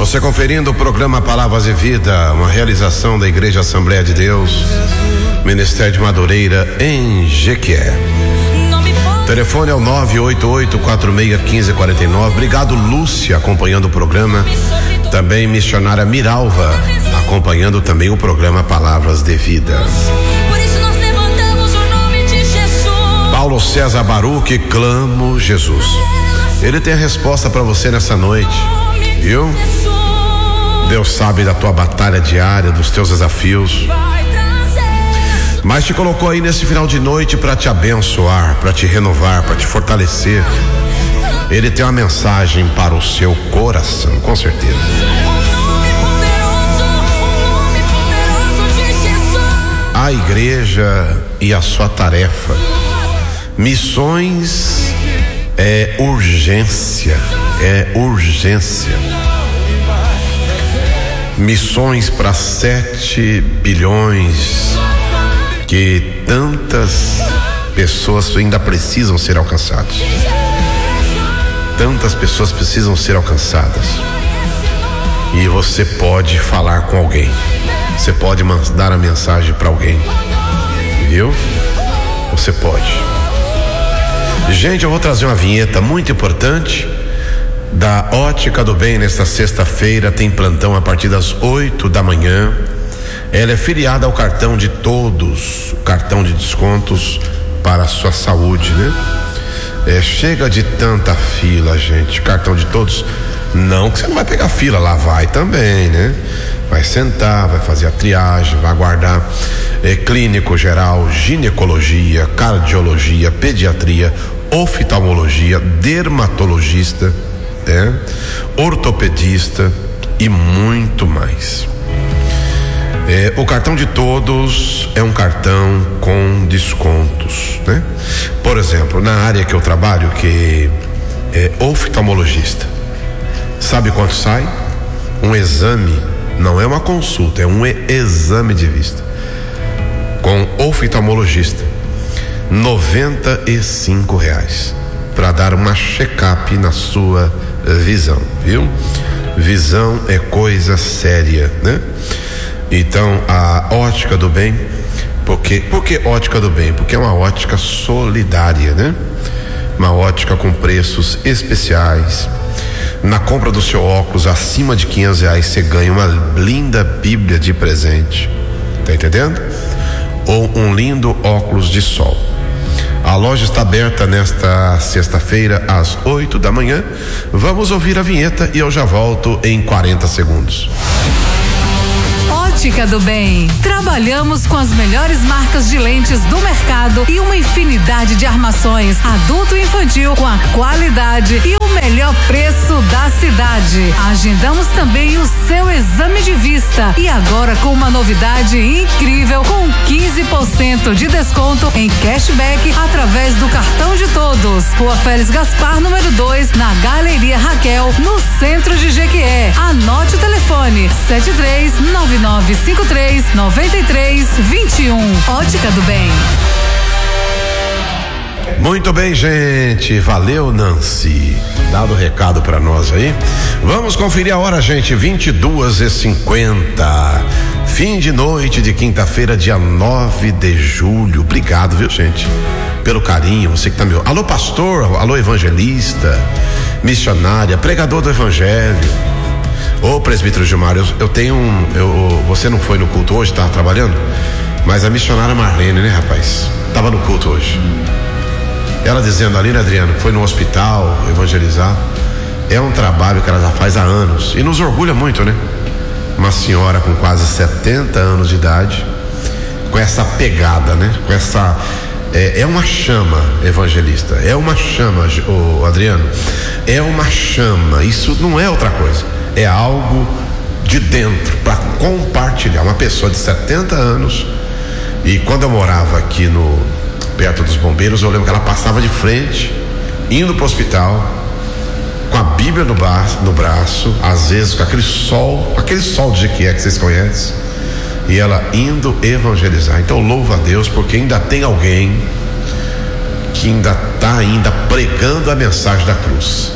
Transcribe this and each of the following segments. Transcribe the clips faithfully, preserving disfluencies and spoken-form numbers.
Você conferindo o programa Palavras de Vida, uma realização da Igreja Assembleia de Deus, Ministério de Madureira, em Jequié. Telefone é o nove oito oito, quatro seis um cinco quatro nove. Obrigado, Lúcia, acompanhando o programa. Também missionária Miralva, acompanhando também o programa Palavras de Vida. Paulo César Baruque, clamo Jesus. Ele tem a resposta para você nessa noite, viu? Deus sabe da tua batalha diária, dos teus desafios, mas te colocou aí nesse final de noite para te abençoar, para te renovar, para te fortalecer. Ele tem uma mensagem para o seu coração, com certeza. A igreja e a sua tarefa. Missões é urgência, é urgência. Missões para sete bilhões que tantas pessoas ainda precisam ser alcançadas. Tantas pessoas precisam ser alcançadas. E você pode falar com alguém. Você pode mandar a mensagem para alguém. Viu? Você pode. Gente, eu vou trazer uma vinheta muito importante da Ótica do Bem. Nesta sexta-feira tem plantão a partir das oito da manhã. Ela é filiada ao cartão de todos, o cartão de descontos para a sua saúde, né? É, chega de tanta fila, gente. Cartão de todos, não que você não vai pegar fila, lá vai também, né? Vai sentar, vai fazer a triagem, vai aguardar. É, clínico geral, ginecologia, cardiologia, pediatria, oftalmologia, dermatologista, né? Ortopedista e muito mais. É, o cartão de todos é um cartão com descontos, né? Por exemplo, na área que eu trabalho, que é oftalmologista, sabe quanto sai? Um exame, não é uma consulta, é um exame de vista com oftalmologista, noventa e cinco reais, para dar uma check-up na sua visão, viu? Visão é coisa séria, né? Então, a Ótica do Bem, porque, por que Ótica do Bem? Porque é uma ótica solidária, né? Uma ótica com preços especiais. Na compra do seu óculos acima de quinhentos reais, você ganha uma linda Bíblia de presente, tá entendendo? Ou um lindo óculos de sol. A loja está aberta nesta sexta-feira às oito da manhã. Vamos ouvir a vinheta e eu já volto em quarenta segundos. Ótica do Bem. Trabalhamos com as melhores marcas de lentes do mercado e uma infinidade de armações adulto e infantil com a qualidade e o melhor preço da cidade. Agendamos também o seu exame de vista e agora com uma novidade incrível, com quinze por cento de desconto em cashback através do cartão de todos. Rua Félix Gaspar, número dois, na Galeria Raquel, no centro de Jequié. Anote o telefone sete três nove nove cinco três nove três dois um. Ótica do Bem. Muito bem, gente. Valeu, Nancy. Dado o recado para nós aí. Vamos conferir a hora, gente. vinte e duas e cinquenta. Fim de noite de quinta-feira, dia nove de julho. Obrigado, viu, gente? Pelo carinho. Você que tá meu. Alô, pastor. Alô, evangelista. Missionária. Pregador do evangelho. Ô, presbítero Gilmar, eu, eu tenho um. Eu, você não foi no culto hoje, tá trabalhando? Mas a missionária Marlene, né, rapaz? Tava no culto hoje. Ela dizendo ali, né, Adriano, foi no hospital evangelizar. É um trabalho que ela já faz há anos e nos orgulha muito, né? Uma senhora com quase setenta anos de idade, com essa pegada, né? Com essa. É, é uma chama evangelista, é uma chama, ô, Adriano, é uma chama. Isso não é outra coisa. É algo de dentro para compartilhar. Uma pessoa de setenta anos, e quando eu morava aqui no perto dos bombeiros, eu lembro que ela passava de frente, indo pro hospital, com a Bíblia no braço, no braço, às vezes com aquele sol, aquele sol de Jequié que vocês conhecem, e ela indo evangelizar. Então louva a Deus, porque ainda tem alguém que ainda está ainda pregando a mensagem da cruz.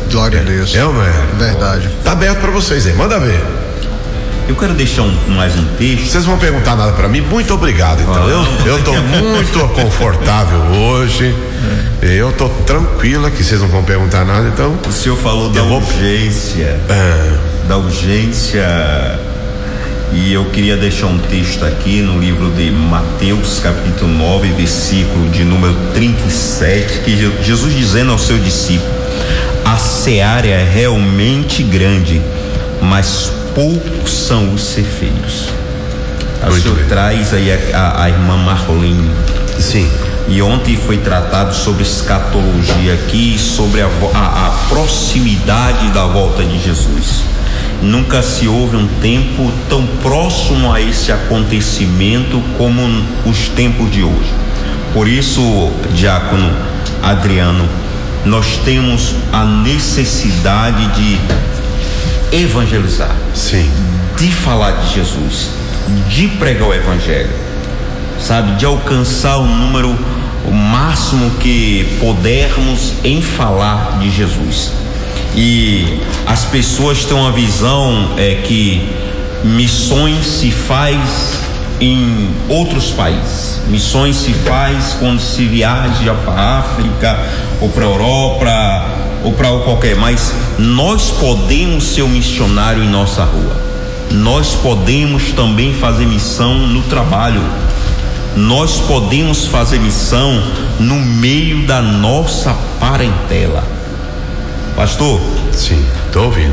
Glória a Deus. É ou não é? Verdade. Tá aberto para vocês aí, manda ver. Eu quero deixar um, mais um texto. Vocês vão perguntar nada para mim? Muito obrigado, então. Ah, eu, eu tô muito confortável hoje. É. Eu tô tranquila que vocês não vão perguntar nada, então. O senhor falou da vou... urgência. É. Da urgência. E eu queria deixar um texto aqui no livro de Mateus, capítulo nove, versículo de número trinta e sete, que Jesus dizendo ao seu discípulo: a seara é realmente grande, mas poucos são os ceifeiros. O senhor traz aí a, a, a irmã Marlene. Sim. E ontem foi tratado sobre escatologia aqui, sobre a, a, a proximidade da volta de Jesus. Nunca se houve um tempo tão próximo a esse acontecimento como os tempos de hoje. Por isso, diácono Adriano, nós temos a necessidade de evangelizar, sim, de falar de Jesus, de pregar o evangelho, sabe, de alcançar o número o máximo que pudermos em falar de Jesus. E as pessoas têm uma visão é, que missões se faz em outros países, missões se faz quando se viaja para a África ou para a Europa ou para qualquer, mas nós podemos ser um missionário em nossa rua, nós podemos também fazer missão no trabalho, nós podemos fazer missão no meio da nossa parentela. Pastor? Sim, estou ouvindo.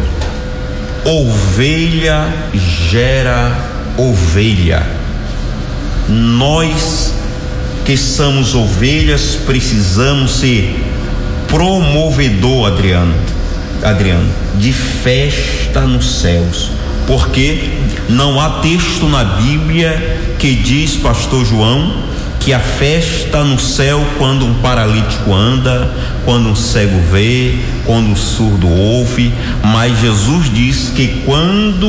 Ovelha gera ovelha. Nós que somos ovelhas precisamos ser promovedor, Adriano, Adriano, de festa nos céus, porque não há texto na Bíblia que diz, pastor João, que a festa no céu quando um paralítico anda, quando um cego vê, quando um surdo ouve, mas Jesus diz que quando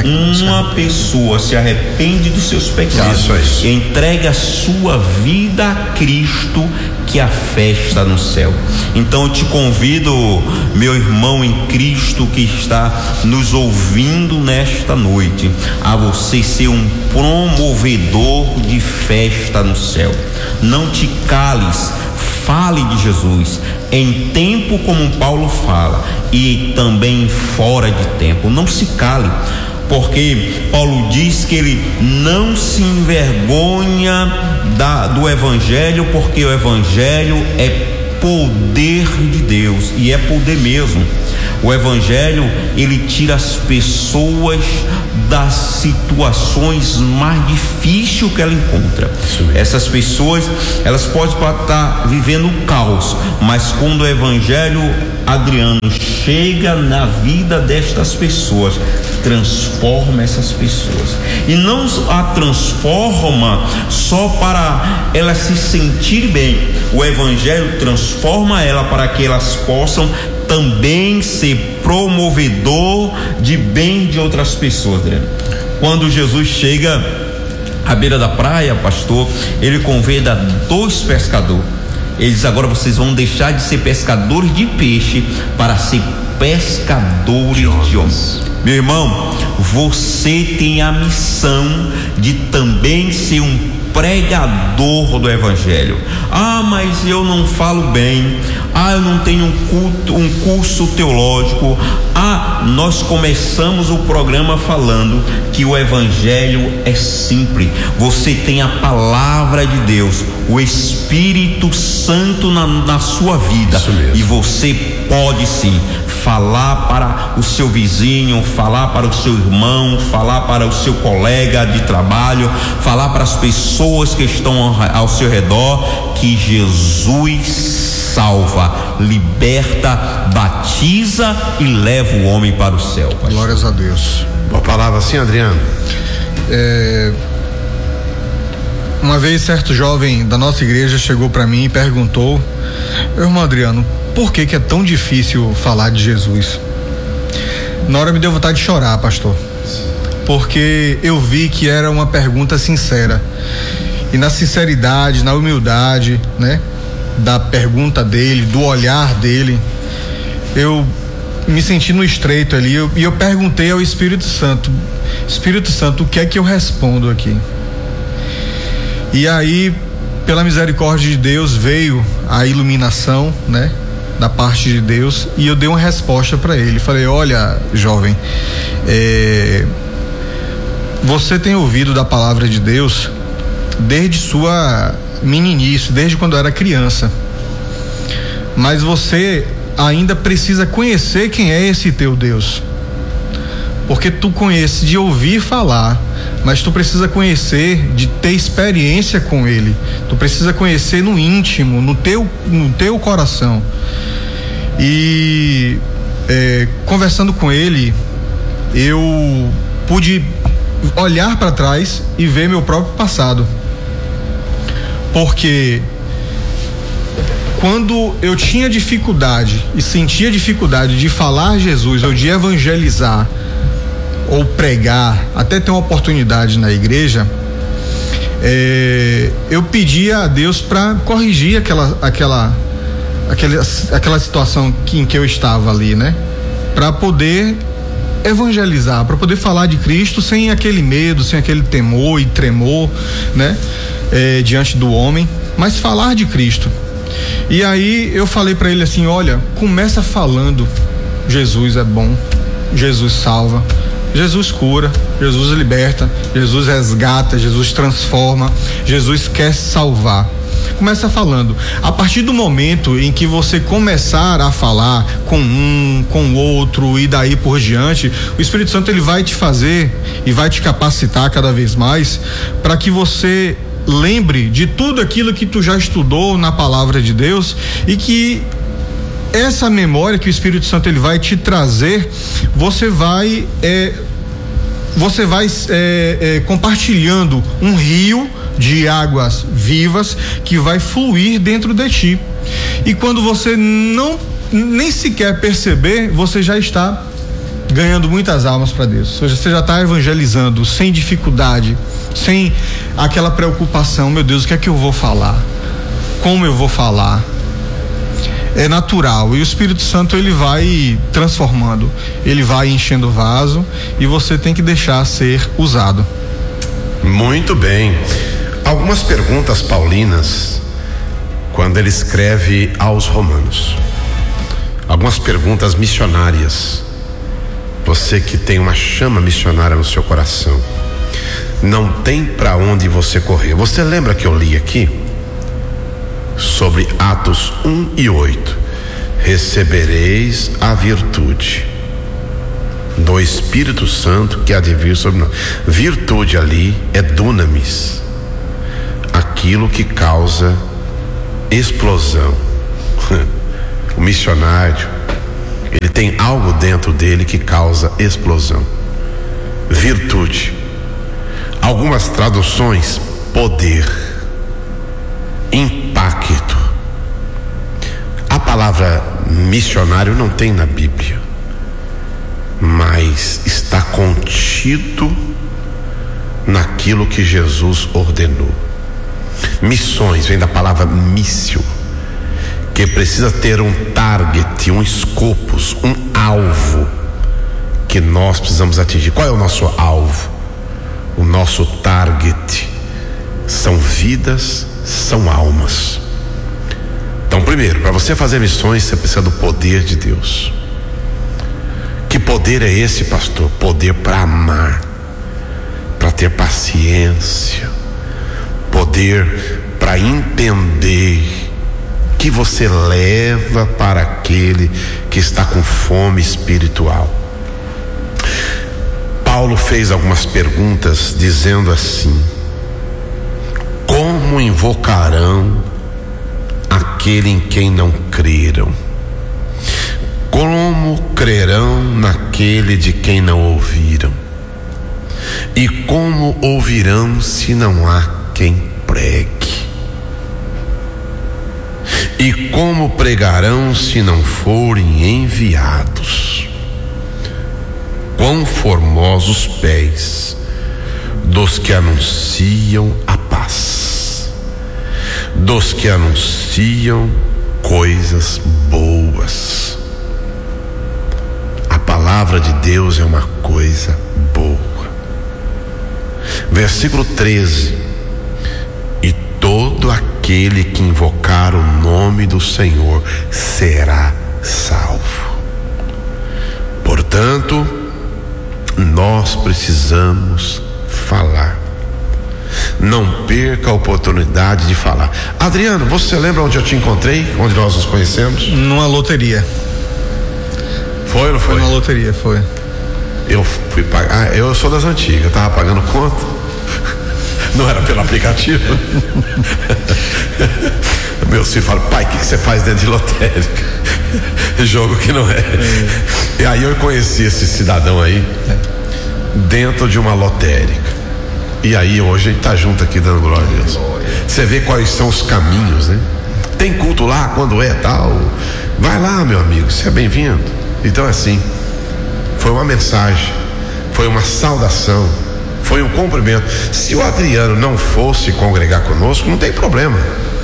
uma pessoa se arrepende dos seus pecados e entrega a sua vida a Cristo, que a festa no céu. Então eu te convido, meu irmão em Cristo que está nos ouvindo nesta noite, a você ser um promovedor de festa no céu. Não te cales, fale de Jesus em tempo como Paulo fala e também fora de tempo. Não se cale, porque Paulo diz que ele não se envergonha da, do evangelho, porque o evangelho é poder de Deus, e é poder mesmo. O evangelho, ele tira as pessoas das situações mais difíceis que ela encontra. Essas pessoas, elas podem estar vivendo o caos, mas quando o evangelho, Adriano, chega na vida destas pessoas, transforma essas pessoas, e não a transforma só para elas se sentir bem. O evangelho transforma ela para que elas possam também ser promovedor de bem de outras pessoas. Quando Jesus chega à beira da praia, pastor, ele convida dois pescadores. Ele diz: agora vocês vão deixar de ser pescadores de peixe para ser pescadores de homens. Meu irmão, você tem a missão de também ser um pregador do evangelho. Ah, mas eu não falo bem. Ah, eu não tenho um, culto, um curso teológico. Ah, nós começamos o programa falando que o evangelho é simples. Você tem a palavra de Deus, o Espírito Santo na, na sua vida, e você pode sim falar para o seu vizinho, falar para o seu irmão, falar para o seu colega de trabalho, falar para as pessoas que estão ao seu redor que Jesus salva, liberta, batiza e leva o homem para o céu. Pastor. Glórias a Deus. Uma palavra assim, Adriano. É... Uma vez certo jovem da nossa igreja chegou para mim e perguntou: meu irmão Adriano, por que que é tão difícil falar de Jesus? Na hora me deu vontade de chorar, pastor, porque eu vi que era uma pergunta sincera, e na sinceridade, na humildade, né, da pergunta dele, do olhar dele, eu me senti no estreito ali, eu, e eu perguntei ao Espírito Santo, Espírito Santo, o que é que eu respondo aqui? E aí, pela misericórdia de Deus, veio a iluminação, né, da parte de Deus, e eu dei uma resposta para ele. Falei: olha, jovem, é, você tem ouvido da palavra de Deus desde sua meninice, desde quando era criança, mas você ainda precisa conhecer quem é esse teu Deus, porque tu conheces de ouvir falar, mas tu precisa conhecer, de ter experiência com ele, tu precisa conhecer no íntimo, no teu, no teu coração. E é, conversando com ele, eu pude olhar para trás e ver meu próprio passado, porque quando eu tinha dificuldade e sentia dificuldade de falar Jesus ou de evangelizar ou pregar, até ter uma oportunidade na igreja, é, eu pedia a Deus para corrigir aquela, aquela, aquela, aquela situação que, em que eu estava ali, né? Para poder evangelizar, para poder falar de Cristo sem aquele medo, sem aquele temor e tremor, né? É, diante do homem, mas falar de Cristo. E aí eu falei para ele assim: olha, começa falando, Jesus é bom, Jesus salva, Jesus cura, Jesus liberta, Jesus resgata, Jesus transforma, Jesus quer salvar. Começa falando. A partir do momento em que você começar a falar com um, com o outro e daí por diante, o Espírito Santo ele vai te fazer e vai te capacitar cada vez mais para que você lembre de tudo aquilo que tu já estudou na palavra de Deus, e que essa memória que o Espírito Santo ele vai te trazer, você vai é, você vai é, é, compartilhando um rio de águas vivas que vai fluir dentro de ti, e quando você não nem sequer perceber, você já está ganhando muitas almas para Deus. Você já está evangelizando sem dificuldade, sem aquela preocupação: meu Deus, o que é que eu vou falar? Como eu vou falar? É natural, e o Espírito Santo ele vai transformando, ele vai enchendo o vaso, e você tem que deixar ser usado. Muito bem. Algumas perguntas paulinas quando ele escreve aos Romanos, algumas perguntas missionárias. Você que tem uma chama missionária no seu coração, não tem para onde você correr. Você lembra que eu li aqui sobre Atos um e oito? Recebereis a virtude do Espírito Santo que há de vir sobre nós. Virtude ali é dunamis, aquilo que causa explosão. O missionário, ele tem algo dentro dele que causa explosão. Virtude. Algumas traduções: poder, impacto. A palavra missionário não tem na Bíblia, mas está contido naquilo que Jesus ordenou. Missões vem da palavra missio, que precisa ter um target, um scopus, um alvo que nós precisamos atingir. Qual é o nosso alvo? O nosso target são vidas, são almas. Então, primeiro, para você fazer missões, você precisa do poder de Deus. Que poder é esse, pastor? Poder para amar, para ter paciência, poder para entender que você leva para aquele que está com fome espiritual. Paulo fez algumas perguntas dizendo assim: como invocarão aquele em quem não creram? Como crerão naquele de quem não ouviram? E como ouvirão se não há quem pregue? E como pregarão se não forem enviados? Quão formosos pés dos que anunciam a paz, dos que anunciam coisas boas. palavra de Deus é uma coisa boa. Versículo treze: e todo aquele que invocar o nome do Senhor será salvo. Portanto, nós precisamos falar. Não perca a oportunidade de falar. Adriano, você lembra onde eu te encontrei? Onde nós nos conhecemos? Numa loteria. Foi ou não foi? Foi numa loteria, foi. Eu fui pagar. Ah, eu sou das antigas, eu tava pagando conta. Não era pelo aplicativo. Meu filho fala: pai, o que, que você faz dentro de lotérica? Jogo que não é. é. E aí eu conheci esse cidadão aí é. dentro de uma lotérica. E aí hoje a gente tá junto aqui dando glória a Deus. Você vê quais são os caminhos, né? Tem culto lá quando é tal. Vai lá, meu amigo, você é bem-vindo. Então assim, foi uma mensagem, foi uma saudação, foi um cumprimento. Se o Adriano não fosse congregar conosco, não tem problema.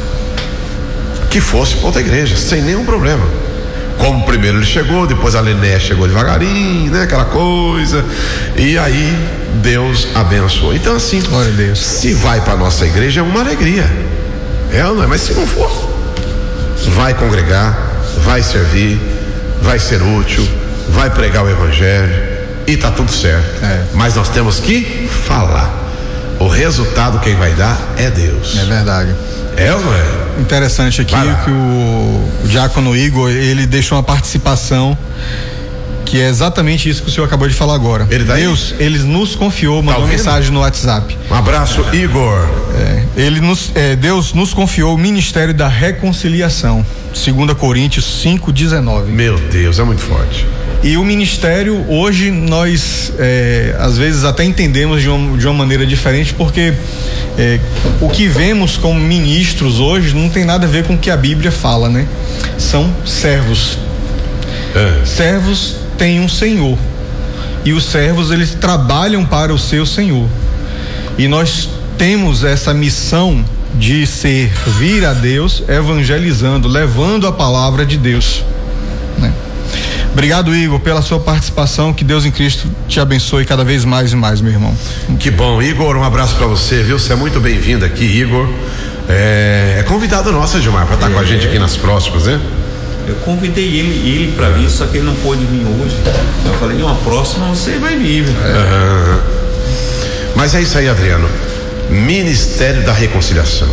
Que fosse para outra igreja, sem nenhum problema. Como primeiro ele chegou, depois a Lené chegou devagarinho, né? Aquela coisa. E aí Deus abençoou. Então assim, glória a Deus. Se vai para nossa igreja é uma alegria. É ou não é? Mas se não for, vai congregar, vai servir, vai ser útil, vai pregar o evangelho e tá tudo certo. É. Mas nós temos que falar. O resultado quem vai dar é Deus. É verdade. É ou não é? Interessante aqui que o, o diácono Igor, ele deixou uma participação que é exatamente isso que o senhor acabou de falar agora. Ele tá Deus, aí? ele nos confiou, mandou tá uma mensagem no WhatsApp. Um abraço, Igor. É, ele nos, é, Deus nos confiou o ministério da reconciliação, segunda Coríntios cinco, dezenove. Meu Deus, é muito forte. E o ministério, hoje nós é, às vezes até entendemos de uma, de uma maneira diferente, porque é, o que vemos como ministros hoje não tem nada a ver com o que a Bíblia fala, né? São servos. É. Servos têm um senhor, e os servos, eles trabalham para o seu senhor, e nós temos essa missão de servir a Deus evangelizando, levando a palavra de Deus, né? Obrigado, Igor, pela sua participação. Que Deus em Cristo te abençoe cada vez mais e mais, meu irmão. Que bom, Igor, um abraço pra você, viu? Você é muito bem-vindo aqui, Igor. É, é convidado nosso, Gilmar, pra estar é, com a gente aqui nas próximas, né? Eu convidei ele, ele pra vir, só que ele não pôde vir hoje. Eu falei: uma próxima você vai vir. É. Uhum. Mas é isso aí, Adriano. Ministério da Reconciliação.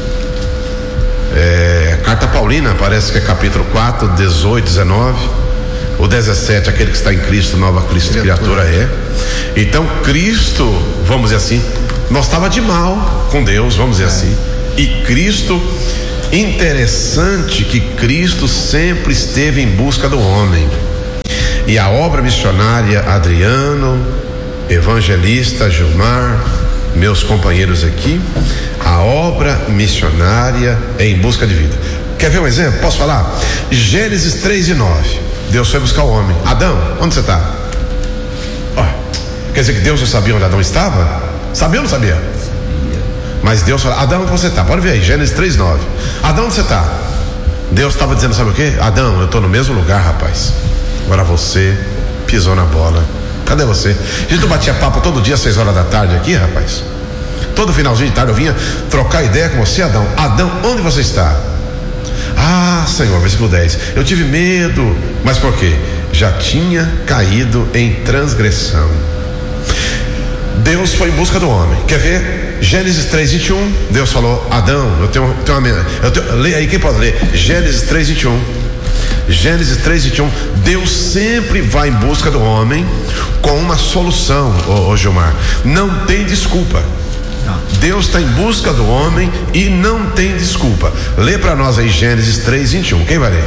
É, Carta Paulina, parece que é capítulo quatro, dezoito, dezenove. O dezessete, aquele que está em Cristo, nova Cristo, criatura é. Então Cristo, vamos dizer assim, nós estava de mal com Deus, vamos dizer é. assim. E Cristo, interessante que Cristo sempre esteve em busca do homem. E a obra missionária, Adriano, evangelista Gilmar, meus companheiros aqui, a obra missionária é em busca de vida. Quer ver um exemplo? Posso falar? Gênesis três e nove. Deus foi buscar o homem. Adão, onde você está? Oh, quer dizer que Deus não sabia onde Adão estava? Sabia ou não sabia? Sabia. Mas Deus falou: Adão, onde você está? Pode ver aí, Gênesis três, nove. Adão, onde você está? Deus estava dizendo, sabe o quê? Adão, eu estou no mesmo lugar, rapaz. Agora você pisou na bola. Cadê você? A gente não batia papo todo dia às seis horas da tarde aqui, rapaz? Todo finalzinho de tarde eu vinha trocar ideia com você, Adão. Adão, onde você está? Ah, Senhor, versículo dez. Eu tive medo, mas por quê? Já tinha caído em transgressão. Deus foi em busca do homem. Quer ver? Gênesis três, vinte e um. Deus falou: Adão, eu tenho, tenho uma. Eu tenho, lê aí, quem pode ler? Gênesis três, vinte e um. Gênesis três, vinte e um. Deus sempre vai em busca do homem com uma solução, ô, ô Gilmar. Não tem desculpa. Deus está em busca do homem e não tem desculpa. Lê para nós aí Gênesis três, vinte e um. Quem vai ler?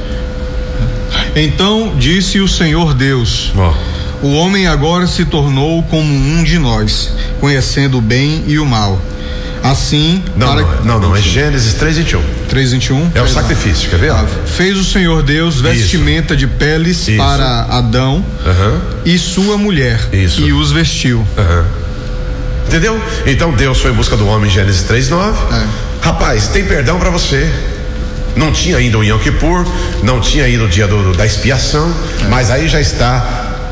Então disse o Senhor Deus: oh. O homem agora se tornou como um de nós, conhecendo o bem e o mal. Assim. Não, para... não, não, não, é Gênesis três, vinte e um. três, vinte e um? É o sacrifício, quer ver? Ah, fez o Senhor Deus vestimenta Isso. de peles Isso. para Adão uhum. e sua mulher. Isso. E os vestiu. Uhum. Entendeu? Então Deus foi em busca do homem, Gênesis três, nove. É. Rapaz, tem perdão para você. Não tinha ainda o Yom Kippur, não tinha ainda o dia do, da expiação, é. mas aí já está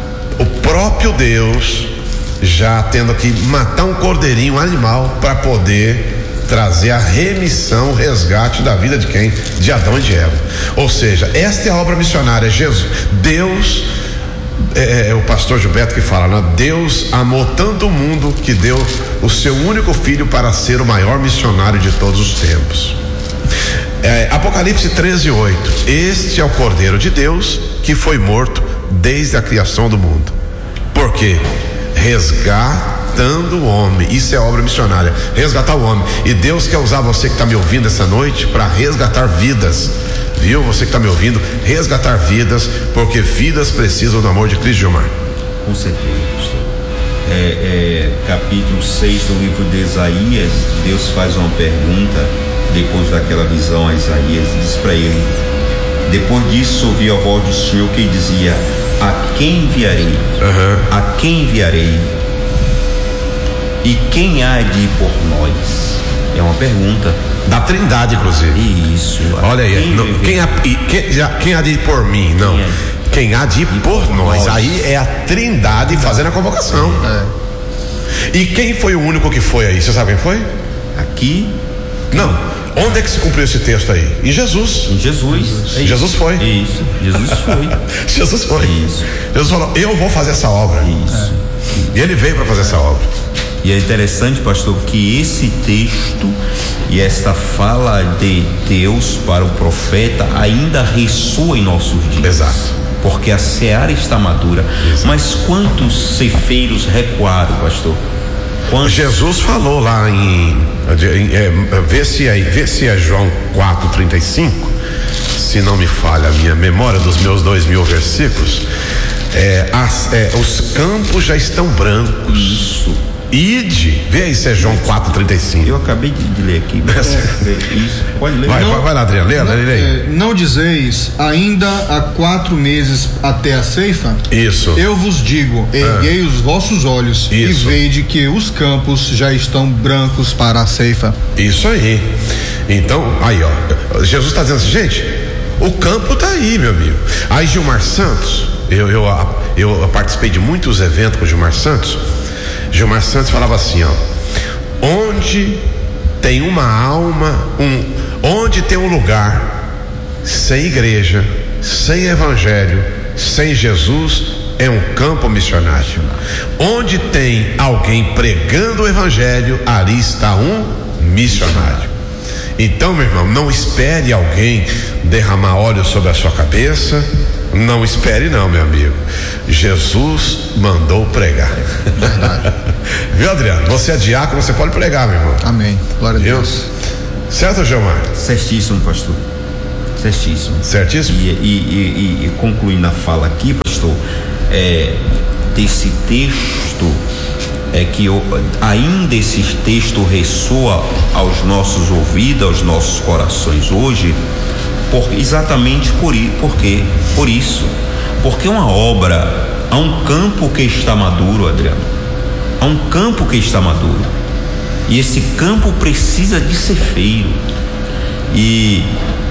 próprio Deus já tendo que matar um cordeirinho, um animal, para poder trazer a remissão, o resgate da vida de quem? De Adão e de Eva. Ou seja, esta é a obra missionária. Jesus, Deus, é, é o pastor Gilberto que fala, né? Deus amou tanto o mundo que deu o seu único filho para ser o maior missionário de todos os tempos. É, Apocalipse treze, oito. Este é o Cordeiro de Deus que foi morto desde a criação do mundo. Por quê? Resgatando o homem. Isso é obra missionária, resgatar o homem. E Deus quer usar você que está me ouvindo essa noite para resgatar vidas, viu? Você que está me ouvindo, resgatar vidas, porque vidas precisam do amor de Cristo. Gilmar. Com certeza, pastor. É, é, capítulo seis do livro de Isaías, Deus faz uma pergunta depois daquela visão a Isaías e diz para ele: depois disso ouvi a voz do Senhor que dizia: a quem enviarei? Uhum. A quem enviarei? E quem há de ir por nós? É uma pergunta da Trindade, inclusive. Isso. Olha aí, quem, não, quem, há, quem, quem há de ir por mim? Não. Quem, é? Quem há de ir por, por nós. nós. Aí é a Trindade fazendo a convocação. É. E quem foi o único que foi aí? Você sabe quem foi? Aqui? Não. Onde é que se cumpriu esse texto aí? Em Jesus. Em Jesus. É Jesus foi. Isso. Jesus foi. Jesus foi. Isso. Jesus falou: eu vou fazer essa obra. Isso. É. E ele veio para fazer essa obra. E é interessante, pastor, que esse texto e esta fala de Deus para o profeta ainda ressoa em nossos dias. Exato. Porque a seara está madura. Exato. Mas quantos ceifeiros recuaram, pastor? Quantos... Jesus falou lá em, em é, vê se é, vê se é João quatro, trinta e cinco, se não me falha a minha memória dos meus dois mil versículos. É, as, é, os campos já estão brancos. Isso. Ide, vê aí se é João quatro, trinta e cinco. Eu acabei de, de ler aqui. É, isso. Pode ler. Vai, não, vai, vai lá, Adriano, lê, lê, lê aí. Não dizeis, ainda há quatro meses até a ceifa? Isso. Eu vos digo, erguei ah. os vossos olhos Isso. e vede que os campos já estão brancos para a ceifa. Isso aí. Então, aí ó, Jesus está dizendo assim, gente, o campo está aí, meu amigo. Aí Gilmar Santos, eu, eu, eu participei de muitos eventos com o Gilmar Santos. Gilmar Santos falava assim, ó: onde tem uma alma, um, onde tem um lugar sem igreja, sem evangelho, sem Jesus, é um campo missionário. Onde tem alguém pregando o evangelho, ali está um missionário. Então, meu irmão, não espere alguém derramar óleo sobre a sua cabeça. Não espere não, meu amigo. Jesus mandou pregar. Verdade. Viu, Adriano? Você é diácono, você pode pregar, meu irmão. Amém. Glória a Deus. Certo, Gilmar? Certíssimo, pastor. Certíssimo. Certíssimo. E, e, e, e concluindo a fala aqui, pastor, é, desse texto, é que eu, ainda esse texto ressoa aos nossos ouvidos, aos nossos corações hoje. Por, exatamente por, por quê? Por isso, porque uma obra, há um campo que está maduro, Adriano, há um campo que está maduro, e esse campo precisa de cefeiro, e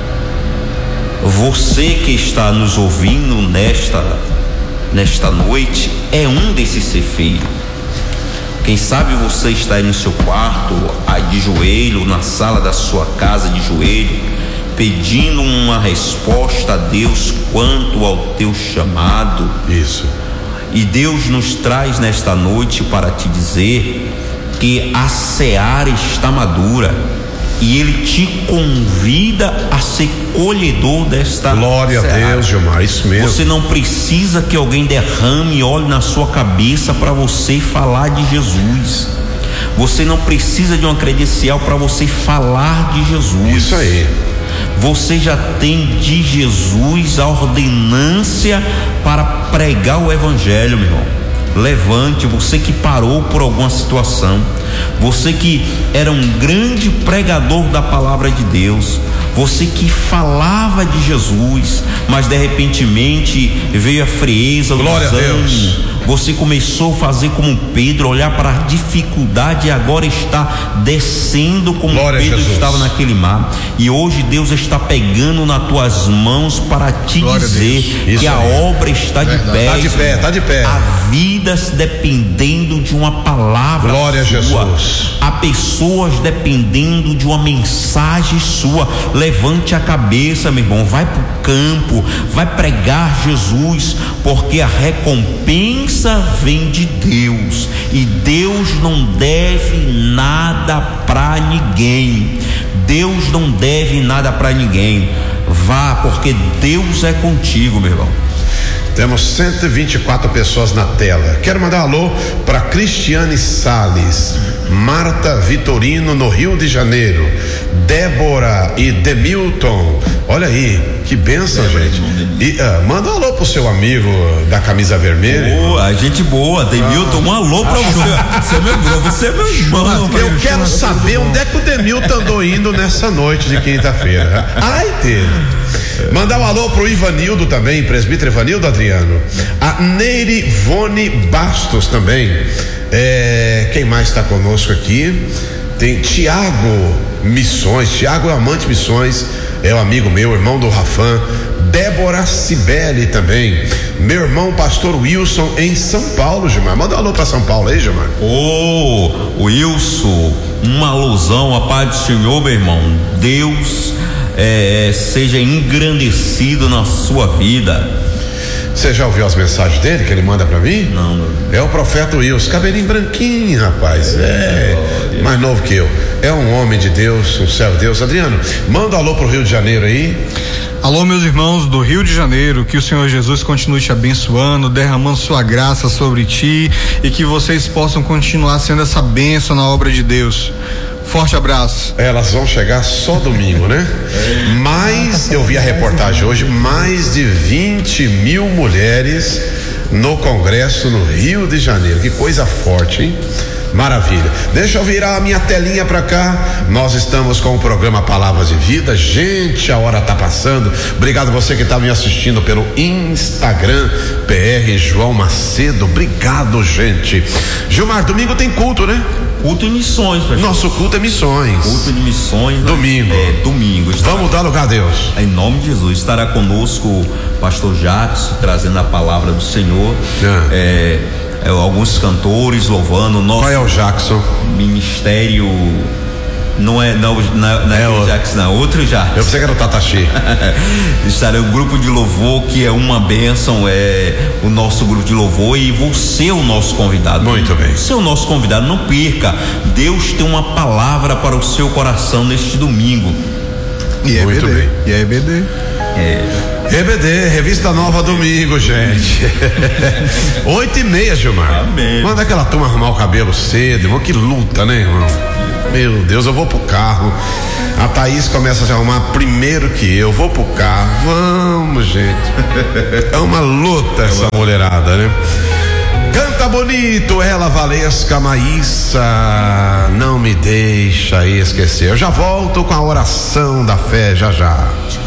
você que está nos ouvindo nesta, nesta noite, é um desses cefeiros. Quem sabe você está aí no seu quarto, aí de joelho, na sala da sua casa de joelho, pedindo uma resposta a Deus quanto ao teu chamado. Isso. E Deus nos traz nesta noite para te dizer que a seara está madura e Ele te convida a ser colhedor desta Glória seara. A Deus, Gilmar, isso mesmo. Você não precisa que alguém derrame óleo na sua cabeça para você falar de Jesus. Você não precisa de uma credencial para você falar de Jesus. Isso aí. Você já tem de Jesus a ordenância para pregar o evangelho, meu irmão. Levante, você que parou por alguma situação, você que era um grande pregador da palavra de Deus, você que falava de Jesus, mas de repentemente veio a frieza, o Glória desânimo, Você começou a fazer como Pedro, olhar para a dificuldade e agora está descendo como Glória Pedro estava naquele mar. E hoje Deus está pegando nas tuas mãos para te Glória dizer a que a aí. obra está de pé. Tá de pé, tá de pé. Há vidas dependendo de uma palavra Glória a sua. Jesus. Há pessoas dependendo de uma mensagem sua. Levante a cabeça, meu irmão, vai para o campo, vai pregar Jesus, porque a recompensa vem de Deus e Deus não deve nada para ninguém. Deus não deve nada para ninguém. Vá, porque Deus é contigo, meu irmão. Temos cento e vinte e quatro pessoas na tela. Quero mandar um alô para Cristiane Salles, Marta Vitorino no Rio de Janeiro, Débora e Demilton. Olha aí, que bênção, Débora, gente. irmão, E, uh, manda um alô pro seu amigo da camisa vermelha. Boa, gente boa, Demilton, um alô pra você. Você é meu irmão, você é meu irmão. Eu quero saber onde é que o Demilton andou indo nessa noite de quinta-feira. Ai, teve. Mandar um alô pro Ivanildo também, presbítero Ivanildo Adriano. A Neire Vone Bastos também. É, quem mais está conosco aqui? Tem Tiago Missões. Tiago é amante Missões, é um amigo meu, irmão do Rafan. Débora Cibele também. Meu irmão pastor Wilson em São Paulo, Gilmar. Manda um alô pra São Paulo aí, Gilmar. Ô, oh, Wilson, uma alusão, a paz do Senhor, meu irmão. Deus é, seja engrandecido na sua vida. Você já ouviu as mensagens dele que ele manda pra mim? Não, não. É o profeta Wilson, cabelinho branquinho, rapaz. É, mais novo que eu. É um homem de Deus, um servo de Deus. Adriano, manda um alô pro Rio de Janeiro aí. Alô, meus irmãos do Rio de Janeiro, que o Senhor Jesus continue te abençoando, derramando sua graça sobre ti e que vocês possam continuar sendo essa bênção na obra de Deus. Forte abraço. Elas vão chegar só domingo, né? Mas eu vi a reportagem hoje, mais de vinte mil mulheres no Congresso no Rio de Janeiro. Que coisa forte, hein? Maravilha. Deixa eu virar a minha telinha pra cá. Nós estamos com o programa Palavras de Vida. Gente, a hora tá passando. Obrigado você que tá me assistindo pelo Instagram, P R João Macedo. Obrigado, gente. Gilmar, domingo tem culto, né? Culto de missões, pastor. Nosso culto é missões. Culto de missões. Domingo. É, domingo. Estará, Vamos dar lugar a Deus. em nome de Jesus. Estará conosco o pastor Jackson, trazendo a palavra do Senhor. É. É, é, alguns cantores louvando o nosso Qual é o Jackson? ministério. Não é, não, não, não é, É o outro. Jackson, não, outro Jackson. Eu pensei que era o Tatashi. Estará o grupo de louvor, que é uma bênção, é o nosso grupo de louvor, e você é o nosso convidado. Muito bem. Você é o nosso convidado, não perca. Deus tem uma palavra para o seu coração neste domingo. E é Muito E B D. bem. E é E B D. É, R B D, Revista Nova domingo, gente. Oito e meia, Gilmar. Amém. Manda aquela turma arrumar o cabelo cedo, irmão. Que luta, né, irmão? Meu Deus, eu vou pro carro. A Thaís começa a se arrumar primeiro que eu. Vou pro carro. Vamos, gente. É uma luta essa mulherada, né? Canta bonito, ela Valesca Maíssa. Não me deixa esquecer. Eu já volto com a oração da fé, já já.